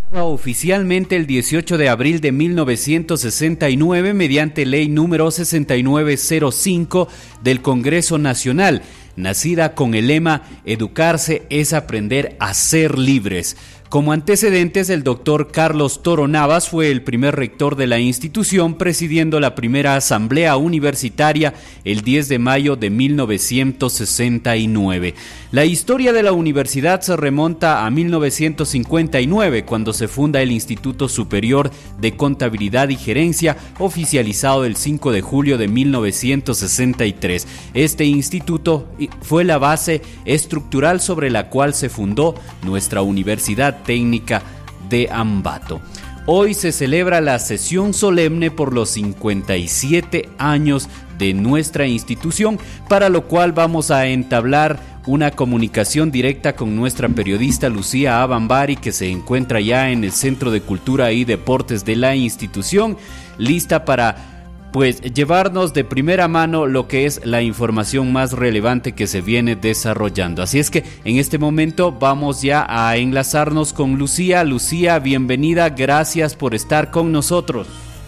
Oficialmente el 18 de abril de 1969 mediante ley número 6905 del Congreso Nacional, nacida con el lema "Educarse es aprender a ser libres". Como antecedentes, el doctor Carlos Toro Navas fue el primer rector de la institución, presidiendo la primera asamblea universitaria el 10 de mayo de 1969. La historia de la universidad se remonta a 1959, cuando se funda el Instituto Superior de Contabilidad y Gerencia, oficializado el 5 de julio de 1963. Este instituto fue la base estructural sobre la cual se fundó nuestra Universidad Técnica de Ambato. Hoy se celebra la sesión solemne por los 57 años de nuestra institución, para lo cual vamos a entablar una comunicación directa con nuestra periodista Lucía Abambari, que se encuentra ya en el Centro de Cultura y Deportes de la institución, lista para llevarnos de primera mano lo que es la información más relevante que se viene desarrollando. Así es que en este momento vamos ya a enlazarnos con Lucía. Lucía, bienvenida, gracias por estar con nosotros.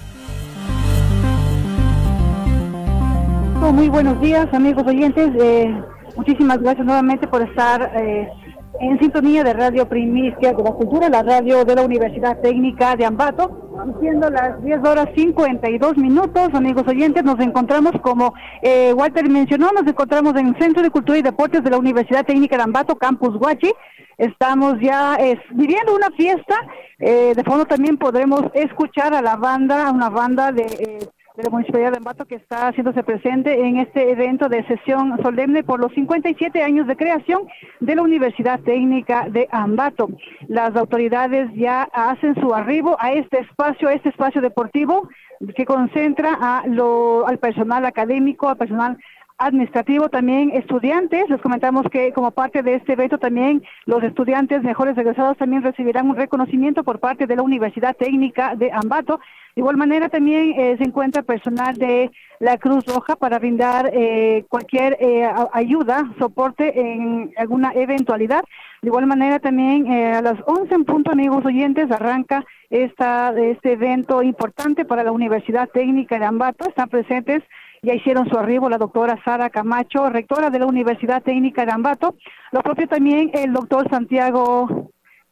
Muy buenos días, amigos oyentes. Muchísimas gracias nuevamente por estar en sintonía de Radio Primicia de la Cultura, la radio de la Universidad Técnica de Ambato. Siendo las 10:52, amigos oyentes, nos encontramos, como Walter mencionó, nos encontramos en el Centro de Cultura y Deportes de la Universidad Técnica de Ambato, Campus Huachi. Estamos ya viviendo una fiesta. De fondo también podremos escuchar a una banda de la Municipalidad de Ambato, que está haciéndose presente en este evento de sesión solemne por los 57 años de creación de la Universidad Técnica de Ambato. Las autoridades ya hacen su arribo a este espacio deportivo que concentra al personal académico, al personal administrativo, también estudiantes. Les comentamos que como parte de este evento también los estudiantes mejores egresados también recibirán un reconocimiento por parte de la Universidad Técnica de Ambato. De igual manera también se encuentra personal de la Cruz Roja para brindar cualquier ayuda, soporte en alguna eventualidad. De igual manera también a las 11 en punto, amigos oyentes, arranca este evento importante para la Universidad Técnica de Ambato. Están presentes, ya hicieron su arribo, la doctora Sara Camacho, rectora de la Universidad Técnica de Ambato, lo propio también el doctor Santiago,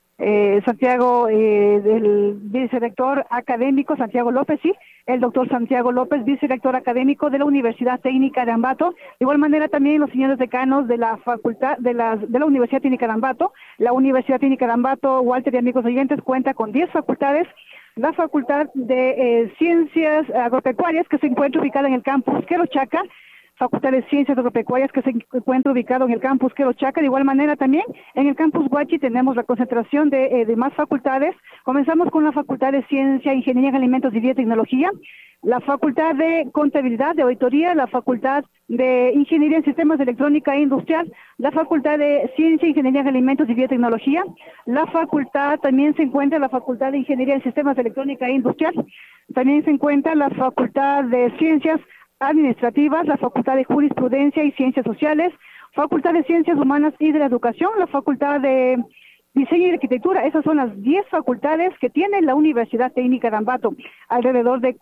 del vicerrector académico, Santiago López, sí, el doctor Santiago López, vicerrector académico de la Universidad Técnica de Ambato. De igual manera también los señores decanos de la facultad de la Universidad Técnica de Ambato. La Universidad Técnica de Ambato, Walter y amigos oyentes, cuenta con 10 facultades. La Facultad de Ciencias Agropecuarias, que se encuentra ubicada en el campus Querochaca, Facultad de Ciencias Agropecuarias, que se encuentra ubicado en el campus Querochaca. De igual manera también en el campus Huachi tenemos la concentración de más facultades. Comenzamos con la Facultad de Ciencia, Ingeniería en Alimentos y Biotecnología, la Facultad de Contabilidad, de Auditoría, la Facultad de Ingeniería en Sistemas de Electrónica e Industrial, la Facultad de Ciencia, Ingeniería en Alimentos y Biotecnología, la facultad, también se encuentra la Facultad de Ingeniería en Sistemas de Electrónica e Industrial, también se encuentra la Facultad de Ciencias Administrativas, la Facultad de Jurisprudencia y Ciencias Sociales, Facultad de Ciencias Humanas y de la Educación, la Facultad de Diseño y Arquitectura. Esas son las 10 facultades que tiene la Universidad Técnica de Ambato, alrededor de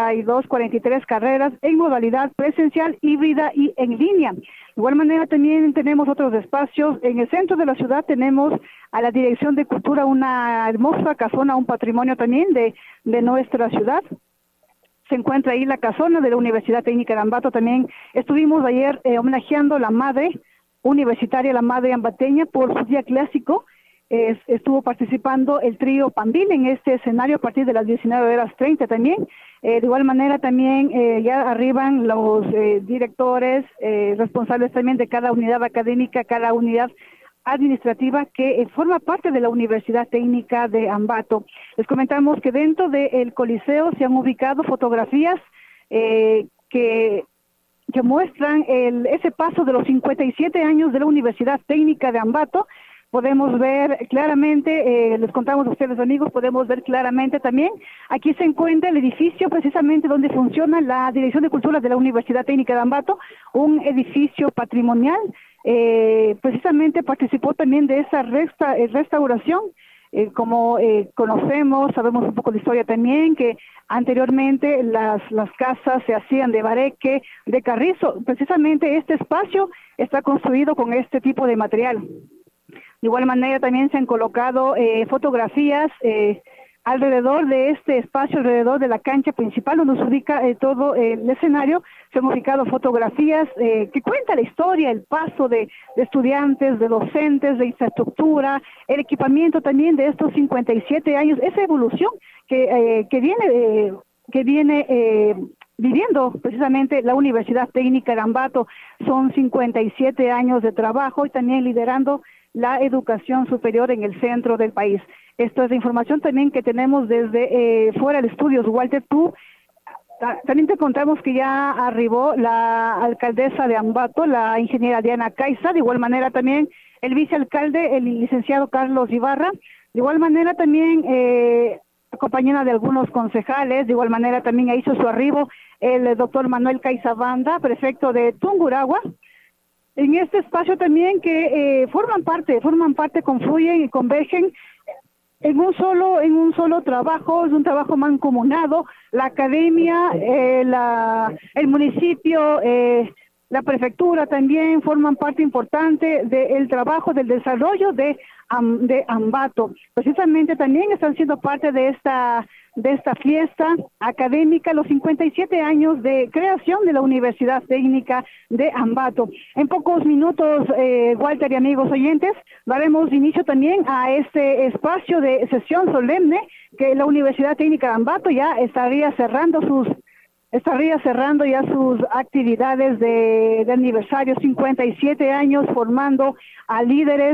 43 carreras en modalidad presencial, híbrida y en línea. De igual manera también tenemos otros espacios. En el centro de la ciudad tenemos a la Dirección de Cultura, una hermosa casona, un patrimonio también de nuestra ciudad. Se encuentra ahí la casona de la Universidad Técnica de Ambato. También estuvimos ayer homenajeando a la madre universitaria, la madre ambateña, por su día clásico. Estuvo participando el trío Pandil en este escenario a partir de las 19:30 también. De igual manera también ya arriban los directores, responsables también de cada unidad académica, cada unidad administrativa que forma parte de la Universidad Técnica de Ambato. Les comentamos que dentro del Coliseo se han ubicado fotografías que muestran ese paso de los 57 años de la Universidad Técnica de Ambato. Podemos ver claramente, les contamos a ustedes amigos, podemos ver claramente también, aquí se encuentra el edificio precisamente donde funciona la Dirección de Cultura de la Universidad Técnica de Ambato, un edificio patrimonial. Precisamente participó también de esa restauración Como conocemos, sabemos un poco de historia también, que anteriormente las casas se hacían de bareque, de carrizo. Precisamente este espacio está construido con este tipo de material. De igual manera también se han colocado fotografías alrededor de este espacio, alrededor de la cancha principal donde se ubica todo el escenario. Se han ubicado fotografías que cuentan la historia, el paso de estudiantes, de docentes, de infraestructura, el equipamiento también de estos 57 años, esa evolución que viene viviendo precisamente la Universidad Técnica de Ambato. Son 57 años de trabajo y también liderando la educación superior en el centro del país. Esto es la información también que tenemos desde fuera de estudios. Walter, tú también te contamos que ya arribó la alcaldesa de Ambato, la ingeniera Diana Caiza, de igual manera también el vicealcalde, el licenciado Carlos Ibarra, de igual manera también acompañada de algunos concejales, de igual manera también hizo su arribo el doctor Manuel Caiza Banda, prefecto de Tungurahua. En este espacio también que forman parte, confluyen y convergen en un solo trabajo, es un trabajo mancomunado. La academia, el municipio, la prefectura también forman parte importante del trabajo, del desarrollo de Ambato. Precisamente también están siendo parte de esta fiesta académica, los 57 años de creación de la Universidad Técnica de Ambato. En pocos minutos, Walter y amigos oyentes, daremos inicio también a este espacio de sesión solemne que la Universidad Técnica de Ambato ya estaría cerrando ya sus actividades de aniversario, 57 años formando a líderes,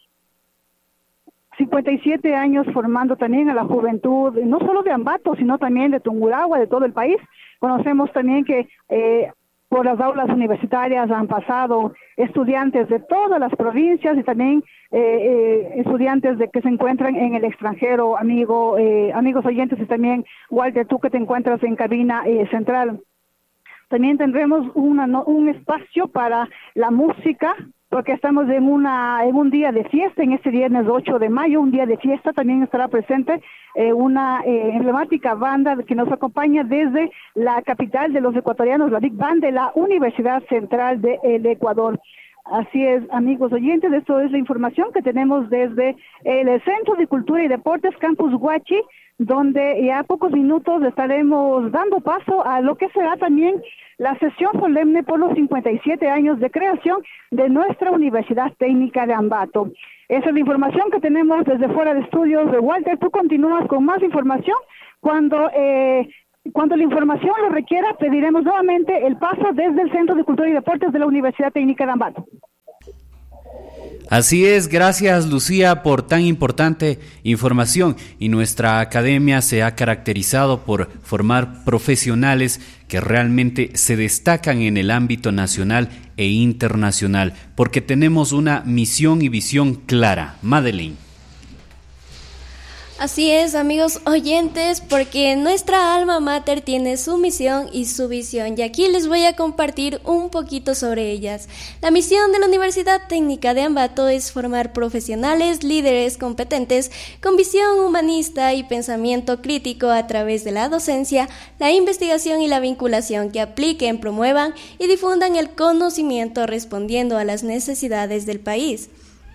57 años formando también a la juventud, no solo de Ambato, sino también de Tungurahua, de todo el país. Conocemos también que por las aulas universitarias han pasado estudiantes de todas las provincias y también estudiantes que se encuentran en el extranjero, amigos oyentes, y también, Walter, tú que te encuentras en cabina central. También tendremos un espacio para la música, porque estamos en un día de fiesta, en este viernes 8 de mayo, un día de fiesta. También estará presente una emblemática banda que nos acompaña desde la capital de los ecuatorianos, la Big Band de la Universidad Central del Ecuador. Así es, amigos oyentes, esto es la información que tenemos desde el Centro de Cultura y Deportes Campus Huachi, donde ya a pocos minutos estaremos dando paso a lo que será también la sesión solemne por los 57 años de creación de nuestra Universidad Técnica de Ambato. Esa es la información que tenemos desde fuera de estudios de Walter. Tú continúas con más información. Cuando la información lo requiera, pediremos nuevamente el paso desde el Centro de Cultura y Deportes de la Universidad Técnica de Ambato. Así es, gracias Lucía por tan importante información, y nuestra academia se ha caracterizado por formar profesionales que realmente se destacan en el ámbito nacional e internacional, porque tenemos una misión y visión clara. Madeleine. Así es, amigos oyentes, porque nuestra alma mater tiene su misión y su visión, y aquí les voy a compartir un poquito sobre ellas. La misión de la Universidad Técnica de Ambato es formar profesionales, líderes competentes, con visión humanista y pensamiento crítico a través de la docencia, la investigación y la vinculación, que apliquen, promuevan y difundan el conocimiento respondiendo a las necesidades del país.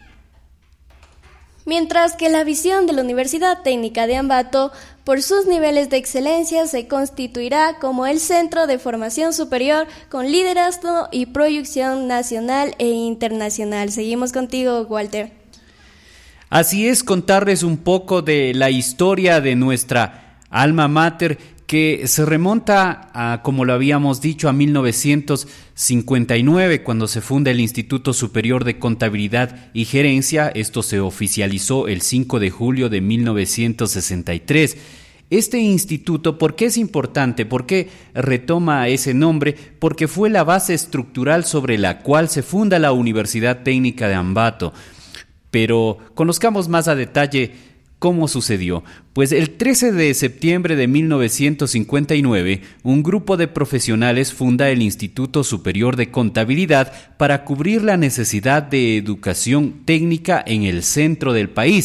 Mientras que la visión de la Universidad Técnica de Ambato, por sus niveles de excelencia, se constituirá como el centro de formación superior con liderazgo y proyección nacional e internacional. Seguimos contigo, Walter. Así es, contarles un poco de la historia de nuestra alma mater, que se remonta a, como lo habíamos dicho, a 1959, cuando se funda el Instituto Superior de Contabilidad y Gerencia. Esto se oficializó el 5 de julio de 1963. Este instituto, ¿por qué es importante? ¿Por qué retoma ese nombre? Porque fue la base estructural sobre la cual se funda la Universidad Técnica de Ambato. Pero conozcamos más a detalle ¿cómo sucedió? Pues el 13 de septiembre de 1959, un grupo de profesionales funda el Instituto Superior de Contabilidad para cubrir la necesidad de educación técnica en el centro del país.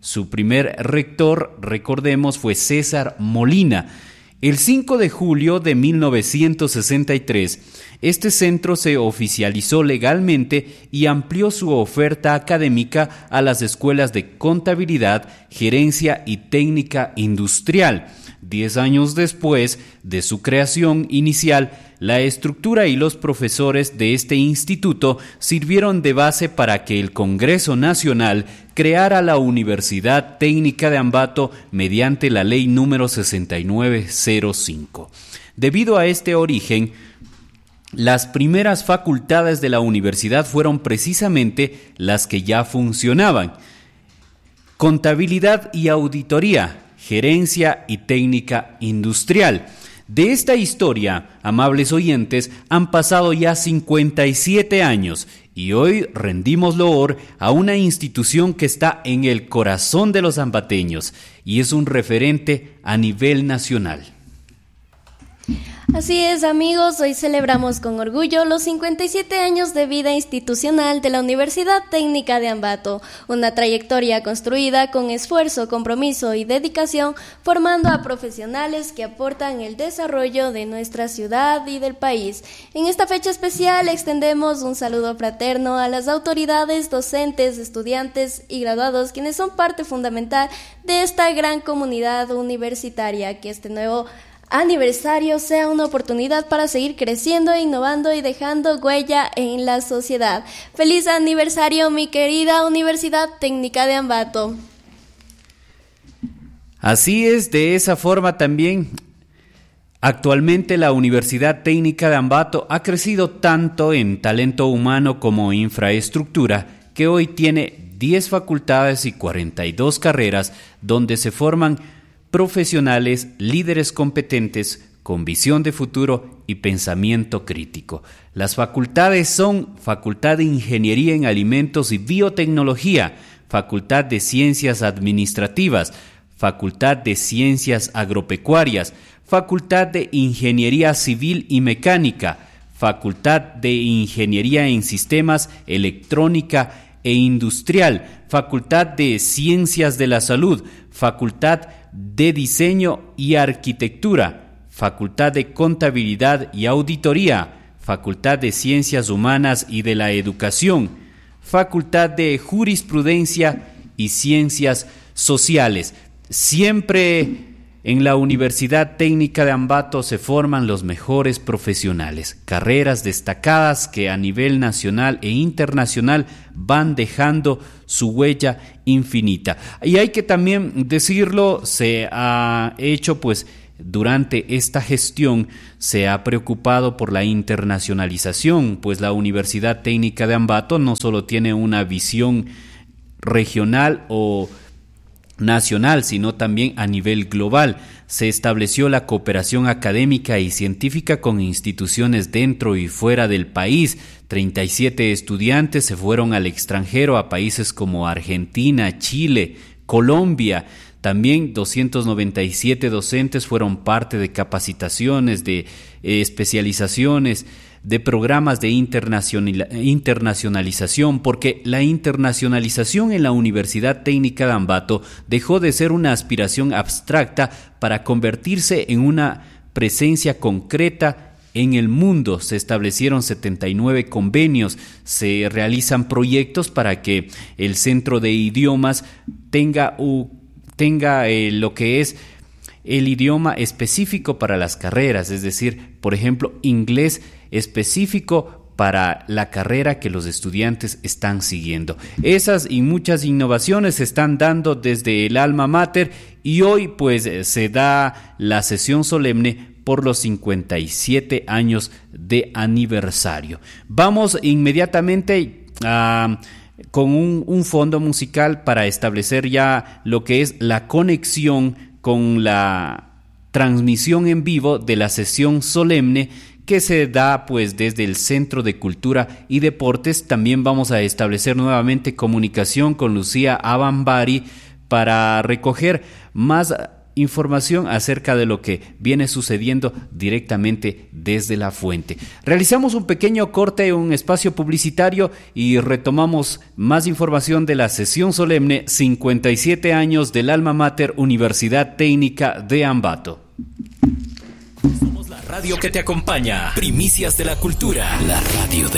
Su primer rector, recordemos, fue César Molina. El 5 de julio de 1963, este centro se oficializó legalmente y amplió su oferta académica a las escuelas de contabilidad, gerencia y técnica industrial. 10 años después de su creación inicial, la estructura y los profesores de este instituto sirvieron de base para que el Congreso Nacional creara la Universidad Técnica de Ambato mediante la Ley número 6905. Debido a este origen, las primeras facultades de la universidad fueron precisamente las que ya funcionaban: Contabilidad y Auditoría, Gerencia y Técnica Industrial. De esta historia, amables oyentes, han pasado ya 57 años y hoy rendimos loor a una institución que está en el corazón de los ambateños y es un referente a nivel nacional. Así es, amigos, hoy celebramos con orgullo los 57 años de vida institucional de la Universidad Técnica de Ambato, una trayectoria construida con esfuerzo, compromiso y dedicación, formando a profesionales que aportan el desarrollo de nuestra ciudad y del país. En esta fecha especial extendemos un saludo fraterno a las autoridades, docentes, estudiantes y graduados, quienes son parte fundamental de esta gran comunidad universitaria. Que este nuevo aniversario sea una oportunidad para seguir creciendo, innovando y dejando huella en la sociedad. ¡Feliz aniversario, mi querida Universidad Técnica de Ambato! Así es, de esa forma también. Actualmente la Universidad Técnica de Ambato ha crecido tanto en talento humano como infraestructura que hoy tiene 10 facultades y 42 carreras donde se forman profesionales, líderes competentes, con visión de futuro y pensamiento crítico. Las facultades son Facultad de Ingeniería en Alimentos y Biotecnología, Facultad de Ciencias Administrativas, Facultad de Ciencias Agropecuarias, Facultad de Ingeniería Civil y Mecánica, Facultad de Ingeniería en Sistemas, Electrónica e Industrial, Facultad de Ciencias de la Salud, Facultad de Diseño y Arquitectura, Facultad de Contabilidad y Auditoría, Facultad de Ciencias Humanas y de la Educación, Facultad de Jurisprudencia y Ciencias Sociales. Siempre en la Universidad Técnica de Ambato se forman los mejores profesionales, carreras destacadas que a nivel nacional e internacional van dejando su huella infinita. Y hay que también decirlo, se ha hecho durante esta gestión se ha preocupado por la internacionalización, pues la Universidad Técnica de Ambato no solo tiene una visión regional o nacional, sino también a nivel global. Se estableció la cooperación académica y científica con instituciones dentro y fuera del país. 37 estudiantes se fueron al extranjero, a países como Argentina, Chile, Colombia. También 297 docentes fueron parte de capacitaciones, de especializaciones, de programas de internacionalización, porque la internacionalización en la Universidad Técnica de Ambato dejó de ser una aspiración abstracta para convertirse en una presencia concreta en el mundo. Se establecieron 79 convenios, se realizan proyectos para que el Centro de Idiomas tenga lo que es el idioma específico para las carreras, es decir, por ejemplo, inglés específico para la carrera que los estudiantes están siguiendo. Esas y muchas innovaciones se están dando desde el alma mater y hoy se da la sesión solemne por los 57 años de aniversario. Vamos inmediatamente con un fondo musical para establecer ya lo que es la conexión con la transmisión en vivo de la sesión solemne que se da desde el Centro de Cultura y Deportes. También vamos a establecer nuevamente comunicación con Lucía Abambari para recoger más información acerca de lo que viene sucediendo directamente desde la fuente. Realizamos un pequeño corte en un espacio publicitario y retomamos más información de la sesión solemne 57 años del Alma Mater Universidad Técnica de Ambato. Somos la radio que te acompaña. Primicias de la cultura. La radio de